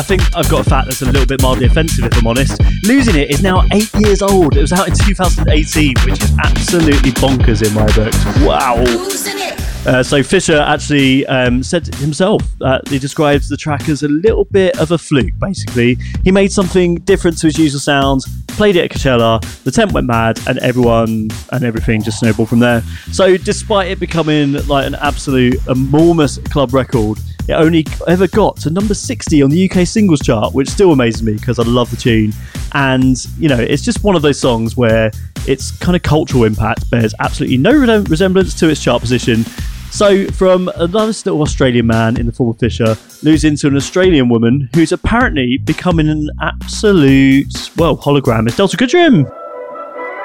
I think I've got a fact that's a little bit mildly offensive, if I'm honest. Losing It is now 8 years old. It was out in 2018, which is absolutely bonkers in my books. Wow. So Fisher actually said himself that he describes the track as a little bit of a fluke, basically. He made something different to his usual sounds, played it at Coachella, the tent went mad, and everyone and everything just snowballed from there. So despite it becoming like an absolute enormous club record, it only ever got to number 60 on the UK singles chart, which still amazes me because I love the tune. And, you know, it's just one of those songs where its kind of cultural impact bears absolutely no resemblance to its chart position. So from a nice little Australian man in the form of Fisher losing to an Australian woman who's apparently becoming an absolute, well, hologram, it's Delta Goodrem.